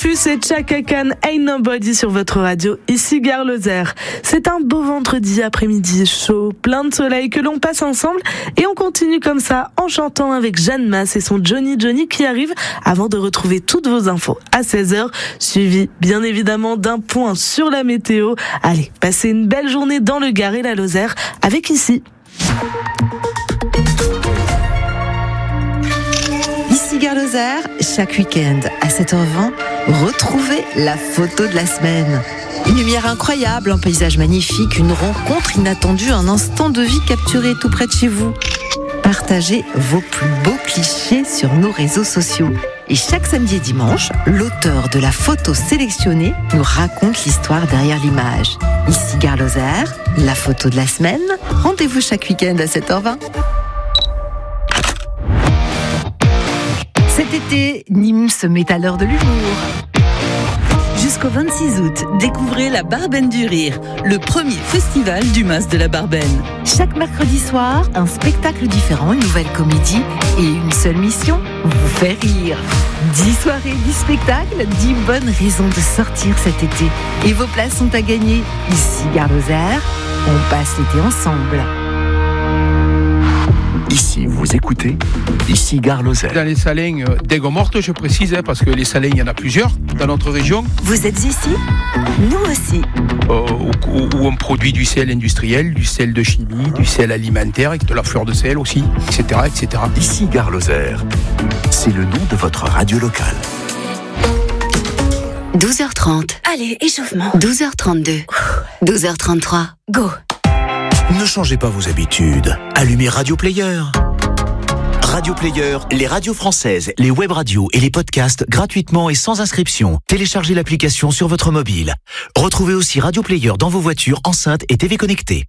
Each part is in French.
Rufus et Chaka Khan, Ain't Nobody sur votre radio, ici Gare Lozère. C'est un beau vendredi après-midi chaud, plein de soleil que l'on passe ensemble et on continue comme ça en chantant avec Jeanne Masse et son Johnny qui arrive avant de retrouver toutes vos infos à 16h, suivi bien évidemment d'un point sur la météo. Allez, passez une belle journée dans le Gard et la Lozère avec ici. Ici Gare Lozère, chaque week-end à 7h20, retrouvez la photo de la semaine. Une lumière incroyable, un paysage magnifique, une rencontre inattendue, un instant de vie capturé tout près de chez vous. Partagez vos plus beaux clichés sur nos réseaux sociaux. Et chaque samedi et dimanche, l'auteur de la photo sélectionnée nous raconte l'histoire derrière l'image. Ici Gare Lozère, la photo de la semaine. Rendez-vous chaque week-end à 7h20. Cet été, Nîmes se met à l'heure de l'humour. Jusqu'au 26 août, découvrez la Barbenne du Rire, le premier festival du Mas de la Barbenne. Chaque mercredi soir, un spectacle différent, une nouvelle comédie et une seule mission, vous faire rire. 10 soirées, 10 spectacles, 10 bonnes raisons de sortir cet été. Et vos places sont à gagner. Ici Gare Lozère, on passe l'été ensemble. Ici, vous écoutez, ici Gare Lozère. Dans les salins d'Aigues-Mortes, je précise, parce que les salins, il y en a plusieurs dans notre région. Vous êtes ici ? Nous aussi. Où on produit du sel industriel, du sel de chimie, du sel alimentaire, avec de la fleur de sel aussi, etc. etc. Ici Gare Lozère, c'est le nom de votre radio locale. 12h30. Allez, échauffement. 12h32. 12h33. Go. Ne changez pas vos habitudes. Allumez Radio Player. Radio Player, les radios françaises, les web radios et les podcasts gratuitement et sans inscription. Téléchargez l'application sur votre mobile. Retrouvez aussi Radio Player dans vos voitures, enceintes et TV connectées.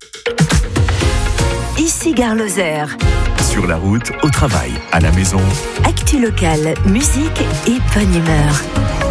Ici Gare Lozère. Sur la route, au travail, à la maison. Actu locale, musique et bonne humeur.